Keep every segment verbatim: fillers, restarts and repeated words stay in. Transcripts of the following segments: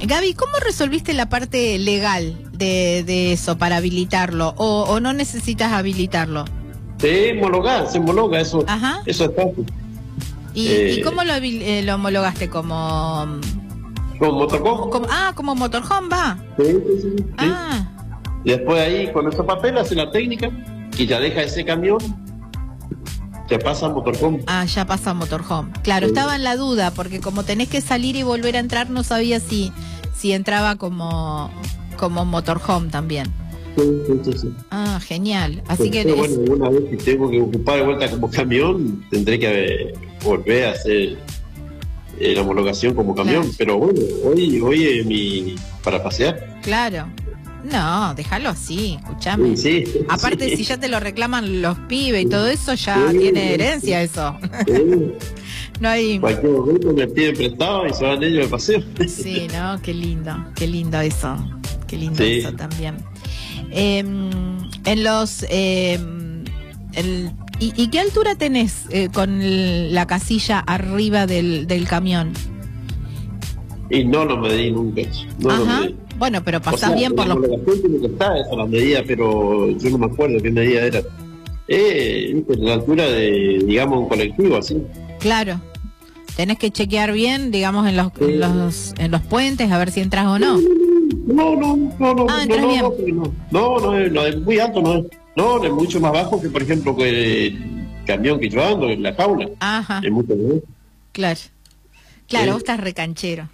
Gaby, ¿cómo resolviste la parte legal de, de eso para habilitarlo? ¿O, o no necesitas habilitarlo? Se homologa, se homologa, eso, Ajá. eso es fácil. ¿Y, Eh, ¿y cómo lo, eh, lo homologaste? ¿Como, ¿Con motorhome? como ah, como motorhome va? Sí, sí, sí, sí. Ah, Y después ahí, con esos papeles, hace la técnica y ya deja ese camión, te pasa a motorhome. ah, ya pasa a motorhome. Claro, Sí. estaba en la duda, porque como tenés que salir y volver a entrar, no sabía si, si entraba como, como motorhome también. Sí, sí, sí, sí. Ah, genial. Así que... Pero es- bueno, una vez que tengo que ocupar de vuelta como camión, tendré que eh, volver a hacer eh, la homologación como camión. Claro. Pero bueno, hoy, hoy es mi para pasear. Claro. No, déjalo así, escúchame. Sí, sí, Aparte, sí. si ya te lo reclaman los pibes y todo eso, ya Sí, tiene sí, herencia eso. Sí. No hay... Cualquier momento me piden prestado y se van ellos de paseo. Sí, ¿no? Qué lindo, qué lindo eso. Qué lindo Sí. eso también. Eh, en los... eh, el, ¿y, ¿Y qué altura tenés eh, con el- la casilla arriba del, del camión? Y no lo medí nunca. No lo Ajá. medí. Bueno, pero O pasás sea, bien por la los... homologación tiene que estar esa la medida, pero yo no me acuerdo qué medida era. Eh, viste, la altura de, digamos, un colectivo, así. Claro. Tenés que chequear bien, digamos, en los, en los, en los puentes, a ver si entras o no. No, no, no, no, Ah, no, entras no, bien. no, porque no, no, no, es, no, es muy alto, no es, no, es mucho más bajo que, por ejemplo, que el camión que yo ando en la jaula. Ajá, Es mucho más. claro. Claro, Sí. vos estás recanchero.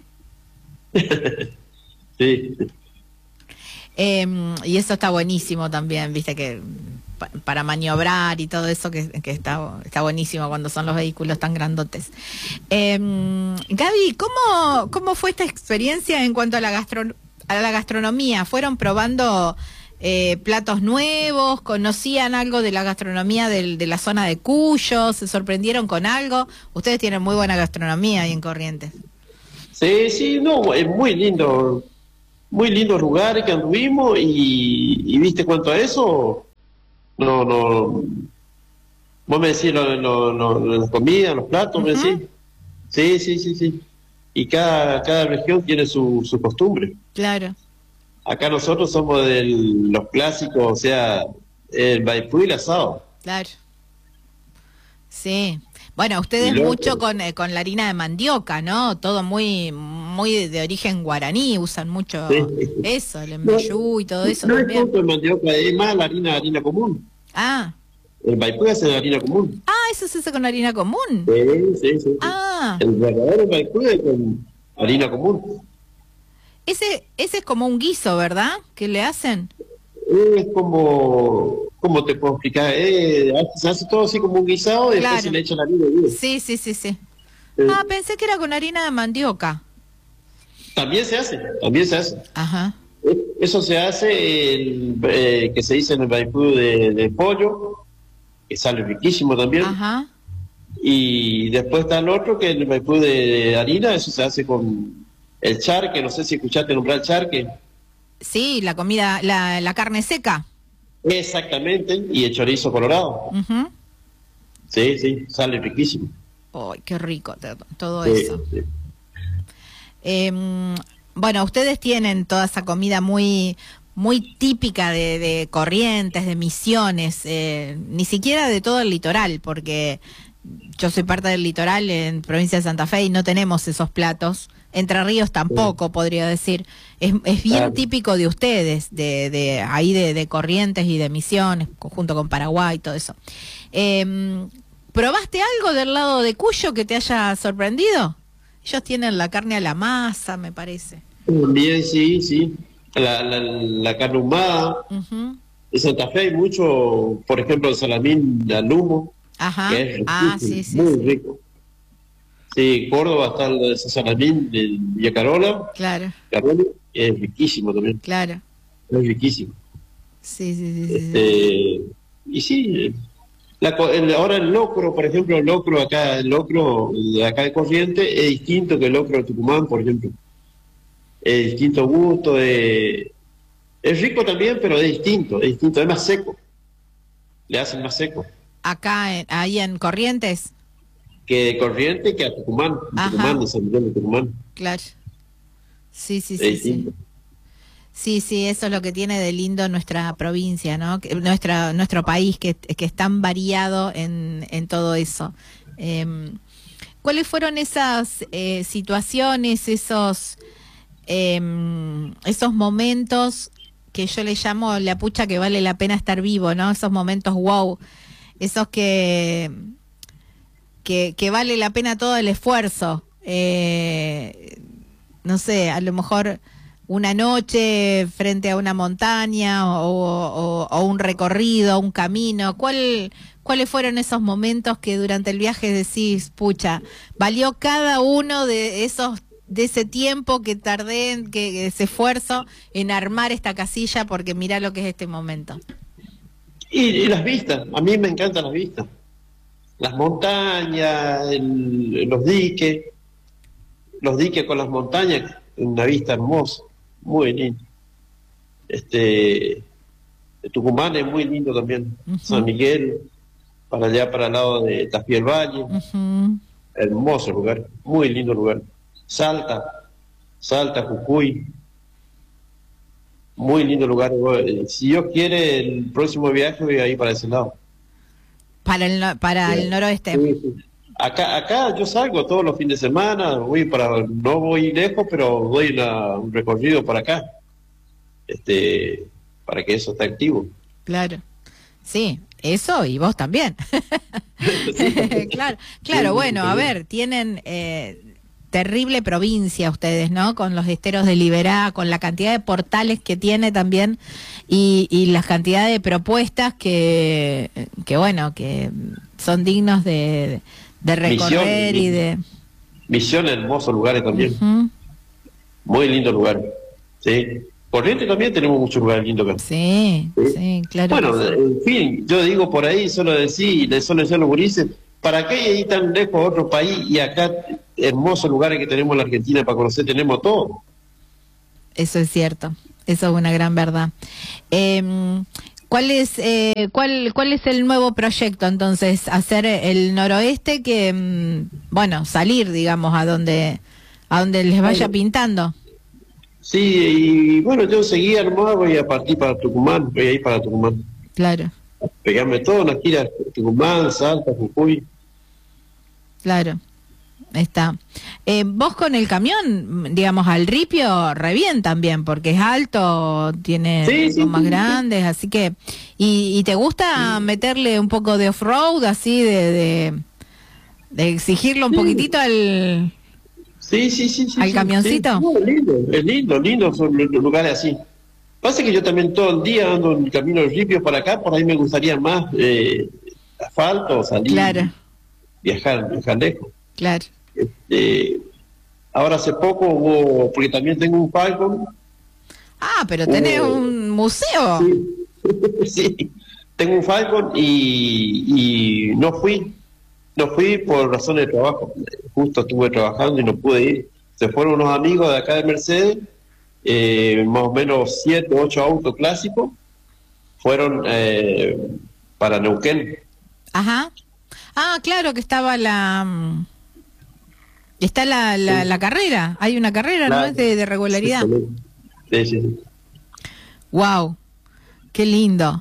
Sí, Eh, y eso está buenísimo también, viste, que pa- para maniobrar y todo eso, que, que está, está buenísimo cuando son los vehículos tan grandotes. Eh, Gaby, ¿cómo, ¿cómo fue esta experiencia en cuanto a la, gastro, a la gastronomía? ¿Fueron probando eh, platos nuevos? ¿Conocían algo de la gastronomía del, de la zona de Cuyo? ¿Se sorprendieron con algo? Ustedes tienen muy buena gastronomía ahí en Corrientes. sí, sí, no, es muy lindo, muy lindo lugar que anduvimos y, y viste cuanto a eso, no, no, vos me decís lo, lo, lo, la comida, los platos, me Ujú. decís, sí, sí, sí, sí, y cada, cada región tiene su, su costumbre. Claro. Acá nosotros somos de los clásicos, o sea, el maipú y el asado. Claro. Sí. Bueno, Y ustedes luego- mucho con, eh, con la harina de mandioca, ¿no? Todo muy muy de origen guaraní, usan mucho Sí. eso, el embellú y todo eso no es también. tanto el mandioca, es más la harina, harina común. Ah, El maipú es la harina común. ah, eso se hace con harina común. Sí, sí, sí. sí. Ah, El verdadero maipú es con harina común. ese ese es como un guiso, ¿verdad? ¿Que le hacen? Es como, ¿cómo te puedo explicar? Eh, se hace todo así como un guisado y Claro. después se le echa la harina. ¿Sí? Sí, sí, sí, sí. Eh, Ah, pensé que era con harina de mandioca. También se hace, también se hace. Ajá. Eh, Eso se hace, el, eh, que se dice en el maipú de, de pollo, que sale riquísimo también. Ajá. Y después está el otro, que es el maipú de, de harina, eso se hace con el charque, no sé si escuchaste nombrar el charque. Sí, la comida, la, la carne seca. Exactamente, y el chorizo colorado. Ujú. Sí, sí, sale riquísimo. Ay, qué rico te- todo Sí, eso. sí. Eh, bueno, ustedes tienen toda esa comida muy muy típica de, de Corrientes, de Misiones, eh, ni siquiera de todo el litoral, porque yo soy parte del litoral en provincia de Santa Fe y no tenemos esos platos. Entre Ríos tampoco, podría decir. Es, es bien Claro. típico de ustedes, de, de ahí de, de Corrientes y de Misiones, junto con Paraguay y todo eso. Eh, ¿Probaste algo del lado de Cuyo que te haya sorprendido? Ellos tienen la carne a la masa, me parece. También sí, sí. La, la, la carne ahumada. Ujú. En Santa Fe hay mucho, por ejemplo, el salamín al humo, Ajá. que es Ah, riquísimo, sí, sí, muy sí. rico. Sí, Córdoba está el de ese salamín de Villacarola, Claro, Carola, que es riquísimo también, claro. es riquísimo. Sí, sí, sí, sí, sí. Este, y sí, eh, la co- el- ahora el locro, por ejemplo, el locro acá, el locro de acá de Corrientes es distinto que el locro de Tucumán, por ejemplo. Es distinto gusto, eh, es rico también, pero es distinto, es distinto, es más seco. Le hacen más seco Acá, en- ahí en Corrientes, que de Corrientes que a Tucumán, Ajá. Tucumán, de San Miguel de Tucumán. claro. Sí, sí, es sí, distinto. sí. Sí, sí, eso es lo que tiene de lindo nuestra provincia, ¿no? Que- nuestra, nuestro país, que, que es tan variado en, en todo eso. Em, ¿Cuáles fueron esas eh, situaciones, esos, em, esos momentos que yo le llamo la pucha que vale la pena estar vivo, ¿no? Esos momentos wow, esos que, que, que vale la pena todo el esfuerzo. Eh, no sé, a lo mejor una noche frente a una montaña o, o- o un recorrido, un camino. ¿Cuál, cuáles fueron esos momentos que durante el viaje decís, pucha, valió cada uno de esos, de ese tiempo que tardé, en, que ese esfuerzo en armar esta casilla, porque mirá lo que es este momento? Y, y las vistas, a mí me encantan las vistas. Las montañas, el- los diques, los diques con las montañas, una vista hermosa, muy lindo. Este, Tucumán es muy lindo también. San Ujú, Miguel, para allá, para el lado de Tafiel Valle, ujú. hermoso lugar, muy lindo lugar. Salta, Salta, Jujuy, muy lindo lugar. Eh, Si Dios quiere, el próximo viaje voy a ir para ese lado. Para el, no- para el noroeste. Sí, sí. Acá, acá yo salgo todos los fines de semana, voy para, no voy lejos, pero doy una- un recorrido para acá, este, para que eso esté activo. Claro. Sí, eso y vos también. Sí, Claro, sí, claro, sí, bueno, a también. ver, tienen eh, terrible provincia ustedes, ¿no? Con los esteros de Liberá, con la cantidad de portales que tiene también y, y las cantidades de propuestas que, que, bueno, que son dignos de, de Misión, recorrer y mi- de... Misión, hermosos lugares también, Ujú, muy lindo lugar. Sí. Corrientes también tenemos muchos lugares lindos acá. sí, Sí. sí, claro que Bueno, sí. en fin, yo digo por ahí, solo decir, y le suelo decir a los gurises, ¿para qué ir tan lejos a otro país y acá hermosos lugares que tenemos en la Argentina para conocer, tenemos todo? Eso es cierto, eso es una gran verdad. Em, ¿cuál es eh, cuál cuál es el nuevo proyecto entonces? Hacer el noroeste que mm, bueno, salir digamos a donde a donde les vaya pintando. Sí, y bueno, yo seguía nomás, voy a partir para Tucumán, voy a ir para Tucumán. Claro, Pegarme toda una gira, Tucumán, Salta, Jujuy. claro. Está. Eh, vos con el camión, mm, digamos, al ripio, re bien también, porque es alto, tiene Sí, sí, gomas sí, sí. grandes, así que... ¿Y, y te gusta meterle un poco de off-road, así, de, de, de exigirlo un poquitito al, Sí, sí, sí, sí, al sí, sí. camioncito? No, es lindo, es lindo, lindo son los lugares así. Pasa que yo también todo el día ando en el camino del ripio para acá, por ahí me gustaría más eh, asfalto, salir, Claro, viajar, viajar lejos. claro. Eh, Ahora hace poco hubo, porque también tengo un Falcon, Ah, pero tenés hubo, un museo. sí, sí, tengo un Falcon y, y no fui, no fui por razones de trabajo. Justo estuve trabajando y no pude ir. Se fueron unos amigos de acá de Mercedes, eh, más o menos siete, ocho autos clásicos, fueron eh, para Neuquén. Ajá. Ah, claro que estaba la... mm, está la, la, la carrera. Hay una carrera, ¿no? Es Claro, de, de regularidad. exactamente. Sí, sí, sí. Wow, qué lindo.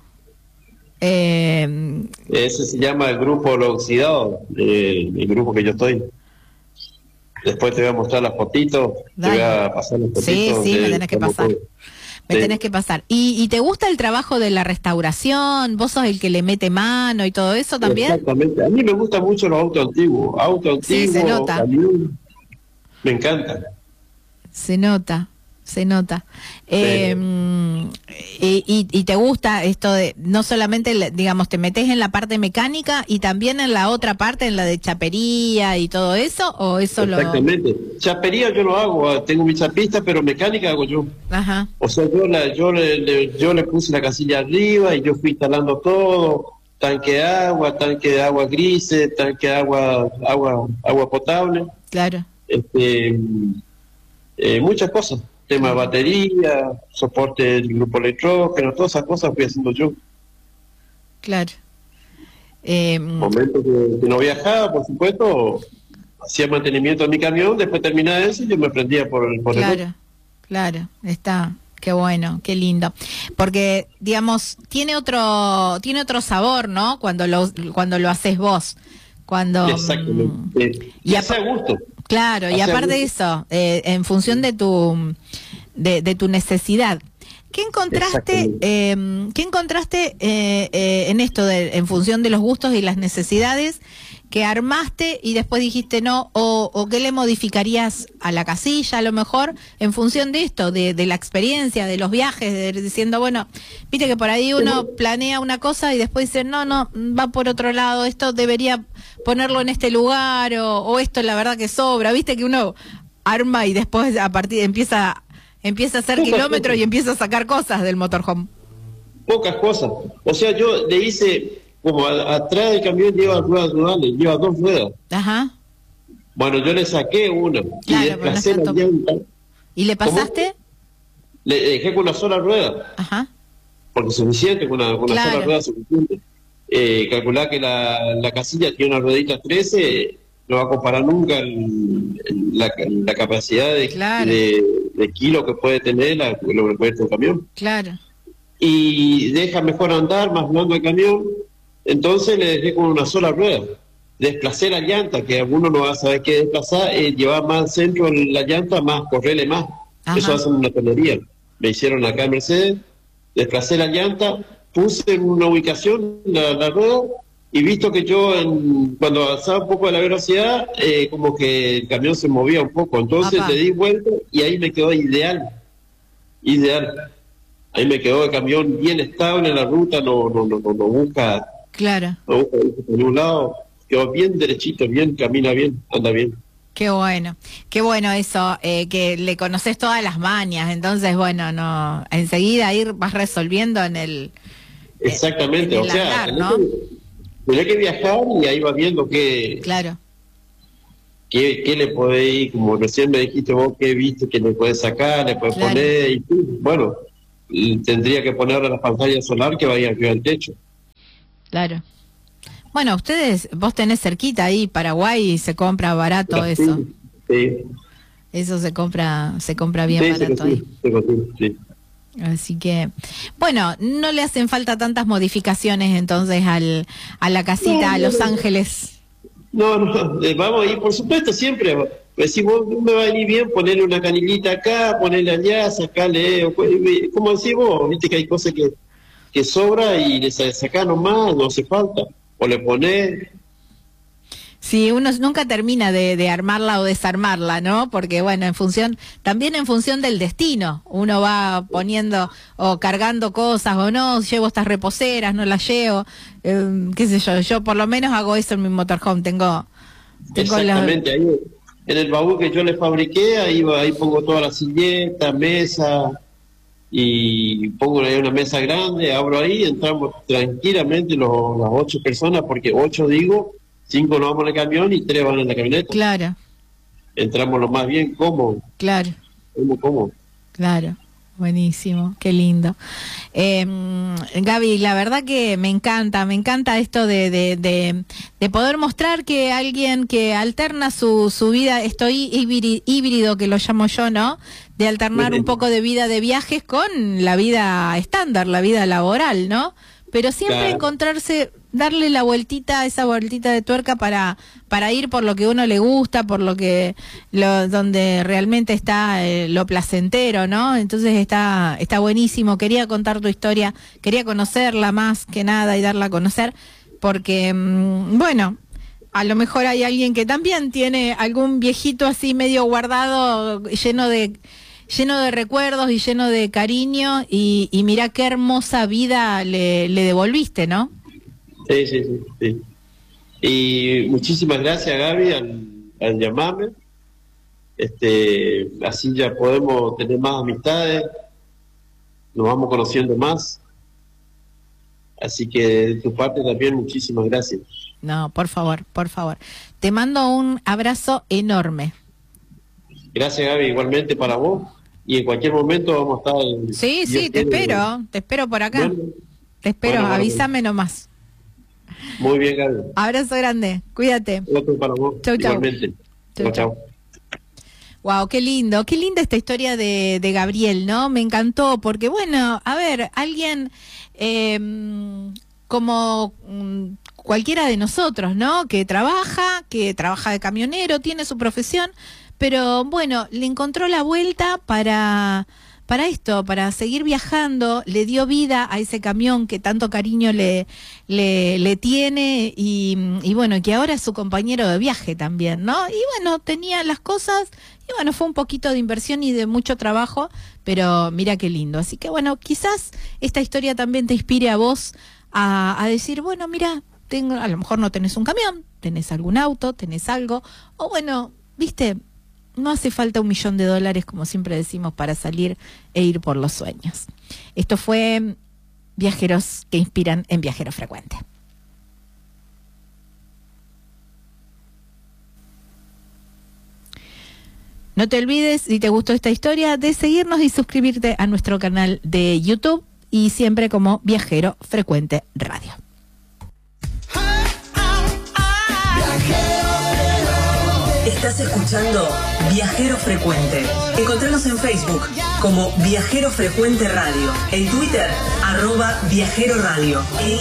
Eh, Ese se llama el grupo Los Oxidados, eh, el grupo que yo estoy. Después te voy a mostrar las fotitos, te voy dale. a pasar las Sí, fotitos sí, me de tenés que cómo pasar. fue. Me tenés Sí. que pasar. ¿Y, y te gusta el trabajo de la restauración? ¿Vos sos el que le mete mano y todo eso también? Exactamente. A mí me gustan mucho los autos antiguos. Autos Sí, se antiguos, nota, camión, me encantan. se nota, se nota. Eh, Sí. y, y- y te gusta esto de, no solamente, le- digamos, te metes en la parte mecánica y también en la otra parte, en la de chapería y todo eso, o eso lo... Exactamente. Chapería yo no hago, ah, tengo mi chapista, pero mecánica hago yo. Ajá, O sea, yo, la, yo, le, le- yo le puse la casilla arriba y yo fui instalando todo, tanque de agua, tanque de agua grises, tanque de agua, agua, agua potable, claro, este, eh, muchas cosas. Tema de claro, batería, soporte del grupo electrógeno, todas esas cosas fui haciendo yo. claro. Eh, Momento que, que no viajaba, por supuesto, hacía mantenimiento de mi camión, después terminaba eso y yo me prendía por el, por el otro. claro. claro, está, qué bueno, qué lindo. Porque, digamos, tiene otro, tiene otro sabor, ¿no? Cuando lo, cuando lo haces vos. Cuando, Exactamente. Eh, y y hace a gusto. Claro, y Hace aparte de gusto. eso, eh, en función de tu, de, de tu necesidad. ¿Qué encontraste, eh, ¿qué encontraste eh, eh, en esto, de, en función de los gustos y las necesidades, que armaste y después dijiste no, o, o qué le modificarías a la casilla a lo mejor, en función de esto, de, de la experiencia, de los viajes, de, diciendo, bueno, viste que por ahí uno planea una cosa y después dice, no, no, va por otro lado, esto debería ponerlo en este lugar, o, o esto la verdad que sobra, viste que uno arma y después a partir empieza... Empieza a hacer Pocas kilómetros cosas. y empieza a sacar cosas del motorhome. Pocas cosas. O sea, yo le hice, como a- atrás del camión lleva ruedas duales, lleva dos ruedas. Ajá. Bueno, yo le saqué una y Claro, pero no desplacé es la tanto. llanta. ¿Y le pasaste? Le dejé con una sola rueda, Ajá. porque es suficiente, con una, con una Claro. sola rueda es suficiente. Eh, calculá que la, la casilla tiene una ruedita trece, no va a comparar nunca el- el- la, la capacidad de, Claro. de, de kilo que puede tener la, lo que puede tener un camión. Claro. Y deja mejor andar, más blando el camión, entonces le dejé con una sola rueda. Desplacé la llanta, que alguno no va a saber qué desplazar, eh, llevar más al centro la llanta, más correrle más. Ajá. Eso hace una tontería. Me hicieron acá en Mercedes, desplacé la llanta, puse en una ubicación la, la rueda, y visto que yo en- cuando avanzaba un poco de la velocidad, eh, como que el camión se movía un poco, entonces Apá. le di vuelta y ahí me quedó ideal, ideal. Ahí me quedó el camión bien estable en la ruta, no, no, no, no, no busca, Claro. no busca irse por ningún lado, quedó bien derechito, bien, camina bien, anda bien. Qué bueno. Qué bueno eso, eh, que le conoces todas las mañas. Entonces, bueno, no, enseguida ir vas resolviendo en el... Exactamente, en o el sea, andar, tenés, ¿no? que, tenés que viajar y ahí vas viendo qué, Claro. qué, qué le podés ir, como recién me dijiste vos, qué viste que le podés sacar, le podés Claro. poner, y tú, bueno, y tendría que ponerle la pantalla solar que vaya arriba del techo. Claro. Bueno, ustedes, vos tenés cerquita ahí Paraguay y se compra barato Pero eso. sí, sí, Eso se compra, se compra bien sí, se barato ahí. consigue, se consigue, sí. Así que, bueno, no le hacen falta tantas modificaciones entonces al, a la casita, a Los Ángeles. No, no, eh, vamos a ir, por supuesto, siempre. Pues si vos me va a venir bien, ponerle una canilita acá, ponerle allá, sacarle, o, pues, como decís vos, viste que hay cosas que, que sobra y le sa- sacás nomás, no hace falta. O le ponés, Sí, uno nunca termina de, de armarla o desarmarla, ¿no? Porque, bueno, en función, también en función del destino, uno va poniendo o cargando cosas o no, llevo estas reposeras, no las llevo, eh, qué sé yo, yo por lo menos hago eso en mi motorhome, tengo, tengo la... exactamente, ahí en el baúl que yo le fabriqué, ahí, va- ahí pongo toda la silleta, mesa, y pongo ahí una mesa grande, abro ahí, entramos tranquilamente los, las ocho personas, porque ocho digo, cinco nos vamos en el camión y tres van en la camioneta. Claro, Entramos lo más bien cómodo, claro. cómodo, cómodo. Claro, buenísimo, qué lindo. Eh, Gaby, la verdad que me encanta, me encanta esto de, de, de, de poder mostrar que alguien que alterna su, su vida, esto hí- híbri- híbrido que lo llamo yo, ¿no? De alternar un poco de vida de viajes con la vida estándar, la vida laboral, ¿no? Pero siempre Claro. encontrarse, darle la vueltita, esa vueltita de tuerca para, para ir por lo que uno le gusta, por lo que, lo, donde realmente está eh, lo placentero, ¿no? Entonces está, está buenísimo. Quería contar tu historia, quería conocerla más que nada y darla a conocer, porque, mm, bueno, a lo mejor hay alguien que también tiene algún viejito así medio guardado, lleno de lleno de recuerdos y lleno de cariño, y, y mirá qué hermosa vida le, le devolviste, ¿no? Sí, sí, sí, sí. Y muchísimas gracias, Gaby, al, al llamarme. Este, así ya podemos tener más amistades, nos vamos conociendo más. Así que de tu parte también muchísimas gracias. No, por favor, por favor. Te mando un abrazo enorme. Gracias, Gaby, igualmente para vos. Y en cualquier momento vamos a estar... en- Sí, sí, Dios te quiere. espero, te espero por acá. Bueno, Te espero, bueno, bueno, avísame nomás. muy bien, Gaby. Abrazo grande, cuídate. Otro para vos. Chau, chau. Igualmente. Chau, Chau, chau. Wow, qué lindo, qué linda esta historia de, de Gabriel, ¿no? Me encantó, porque bueno, a ver, alguien eh, como mm, cualquiera de nosotros, ¿no? Que trabaja, que trabaja de camionero, tiene su profesión, pero bueno, le encontró la vuelta para... para esto, para seguir viajando, le dio vida a ese camión que tanto cariño le, le, le tiene y, y bueno, que ahora es su compañero de viaje también, ¿no? Y bueno, tenía las cosas y bueno, fue un poquito de inversión y de mucho trabajo, pero mira qué lindo. Así que bueno, quizás esta historia también te inspire a vos a, a decir, bueno, mira, tengo, a lo mejor no tenés un camión, tenés algún auto, tenés algo, o bueno, viste, no hace falta un millón de dólares, como siempre decimos, para salir e ir por los sueños. Esto fue Viajeros que Inspiran en Viajero Frecuente. No te olvides, si te gustó esta historia, de seguirnos y suscribirte a nuestro canal de YouTube y siempre como Viajero Frecuente Radio. Estás escuchando Viajero Frecuente. Encontranos en Facebook como Viajero Frecuente Radio, en Twitter, arroba Viajero Radio, en